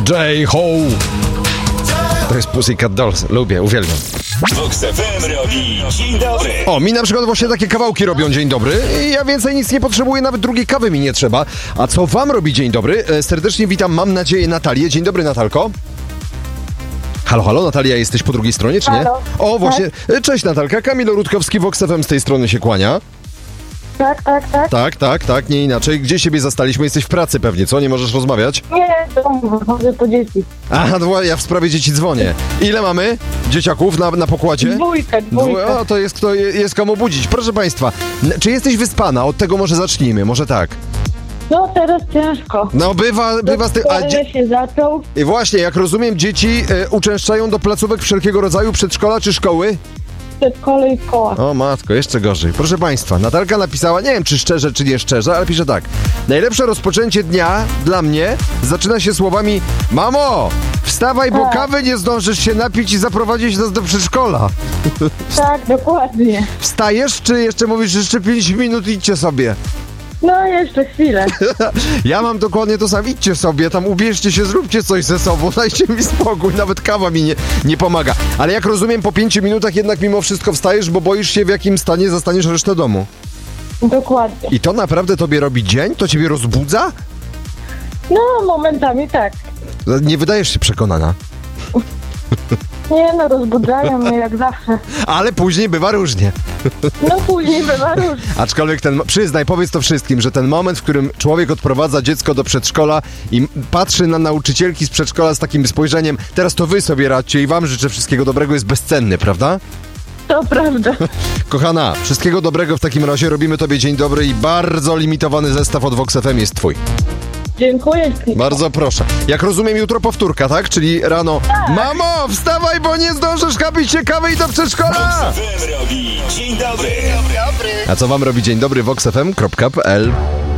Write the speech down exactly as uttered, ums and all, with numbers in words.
J-Ho! To jest Pussycat Dolls. Lubię, uwielbiam. Vox F M robi dzień dobry. O, mi na przykład właśnie takie kawałki robią dzień dobry. Ja więcej nic nie potrzebuję, nawet drugiej kawy mi nie trzeba. A co wam robi dzień dobry? E, serdecznie witam, mam nadzieję, Natalię. Dzień dobry, Natalko. Halo, halo, Natalia, jesteś po drugiej stronie, czy nie? Halo. O, właśnie. Tak. Cześć, Natalka. Kamil Rutkowski, Vox F M z tej strony się kłania. Tak, tak, tak. Tak, tak, tak, nie inaczej. Gdzie siebie zastaliśmy? Jesteś w pracy pewnie, co? Nie możesz rozmawiać? Nie, w domu, chodzę po dzieci. Aha, no, ja w sprawie dzieci dzwonię. Ile mamy dzieciaków na, na pokładzie? Dwójkę, dwójkę. O, to jest, kto, jest komu budzić. Proszę państwa, n- czy jesteś wyspana? Od tego może zacznijmy, może tak. No teraz ciężko. No bywa, bywa z tym... A, dzie- się zaczął. I właśnie, jak rozumiem, dzieci e, uczęszczają do placówek wszelkiego rodzaju, przedszkola czy szkoły? Przedszkole i szkoła. O matko, jeszcze gorzej. Proszę państwa, Natalka napisała, nie wiem czy szczerze, czy nie szczerze, ale pisze tak. Najlepsze rozpoczęcie dnia dla mnie zaczyna się słowami: mamo, wstawaj, bo Tak. kawy nie zdążysz się napić i zaprowadzić nas do przedszkola. Tak, dokładnie. Wstajesz, czy jeszcze mówisz, jeszcze pięć minut, idźcie sobie? No jeszcze chwilę. Ja mam dokładnie to samo, idźcie sobie, tam ubierzcie się, zróbcie coś ze sobą, dajcie mi spokój, nawet kawa mi nie, nie pomaga. Ale jak rozumiem, po pięciu minutach jednak mimo wszystko wstajesz, bo boisz się, w jakim stanie zastaniesz resztę domu. Dokładnie. I to naprawdę tobie robi dzień? To ciebie rozbudza? No momentami tak. Nie wydajesz się przekonana. Nie no, rozbudzają mnie jak zawsze. Ale później bywa różnie. No później bywa różnie. Aczkolwiek ten, przyznaj, powiedz to wszystkim, że ten moment, w którym człowiek odprowadza dziecko do przedszkola i patrzy na nauczycielki z przedszkola z takim spojrzeniem, teraz to wy sobie radźcie i wam życzę wszystkiego dobrego, jest bezcenny, prawda? To prawda. Kochana, wszystkiego dobrego w takim razie, robimy tobie dzień dobry i bardzo limitowany zestaw od Vox F M jest twój. Dziękuję ci. Bardzo proszę. Jak rozumiem, jutro powtórka, tak? Czyli rano. Tak. Mamo, wstawaj, bo nie zdążysz kapić się kawy i do przedszkola! Vox F M robi dzień dobry. A co wam robi dzień dobry? vox f m kropka p l